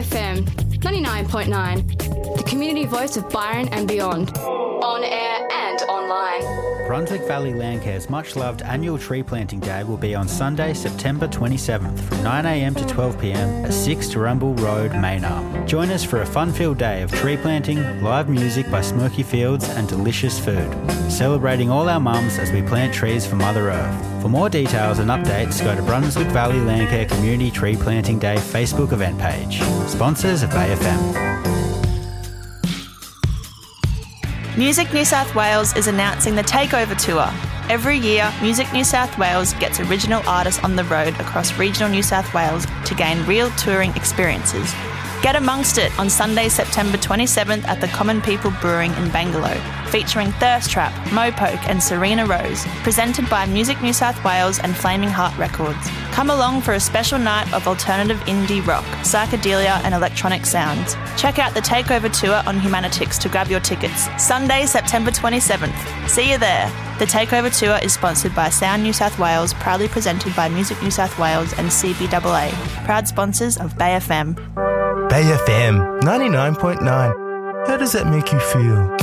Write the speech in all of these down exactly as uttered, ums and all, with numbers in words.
F M ninety-nine point nine, the community voice of Byron and beyond. On air and online. Brunswick Valley Landcare's much-loved annual tree planting day will be on Sunday, September twenty-seventh from nine a m to twelve p m at six Turrumbul Road, Maynarm. Join us for a fun-filled day of tree planting, live music by Smoky Fields and delicious food. Celebrating all our mums as we plant trees for Mother Earth. For more details and updates, go to Brunswick Valley Landcare Community Tree Planting Day Facebook event page. Sponsors of Bay F M. Music New South Wales is announcing the Takeover Tour. Every year, Music New South Wales gets original artists on the road across regional New South Wales to gain real touring experiences. Get amongst it on Sunday, September twenty-seventh at the Common People Brewing in Bangalow, featuring Thirst Trap, Mopoke and Serena Rose, presented by Music New South Wales and Flaming Heart Records. Come along for a special night of alternative indie rock, psychedelia and electronic sounds. Check out the Takeover Tour on Humanitix to grab your tickets. Sunday, September twenty-seventh. See you there. The Takeover Tour is sponsored by Sound New South Wales, proudly presented by Music New South Wales and C B A A, proud sponsors of Bay F M. Bay F M ninety-nine point nine. How does that make you feel?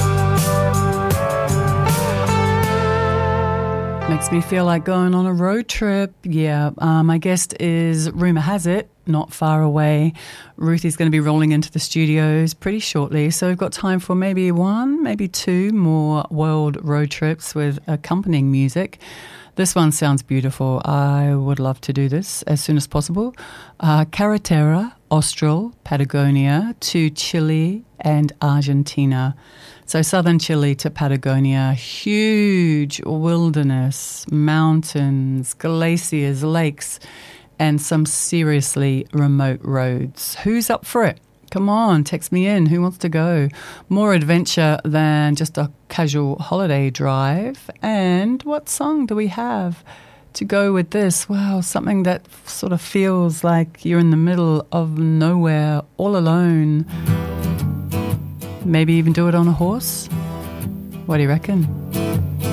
Makes me feel like going on a road trip. Yeah, uh, my guest is, rumour has it, not far away. Ruthie's going to be rolling into the studios pretty shortly, so we've got time for maybe one, maybe two more world road trips with accompanying music. This one sounds beautiful. I would love to do this as soon as possible. Uh, Carretera, Austral, Patagonia to Chile and Argentina. So southern Chile to Patagonia, huge wilderness, mountains, glaciers, lakes, and some seriously remote roads. Who's up for it? Come on, text me in. Who wants to go? More adventure than just a casual holiday drive. And what song do we have to go with this? Wow, something that sort of feels like you're in the middle of nowhere, all alone. Maybe even do it on a horse? What do you reckon?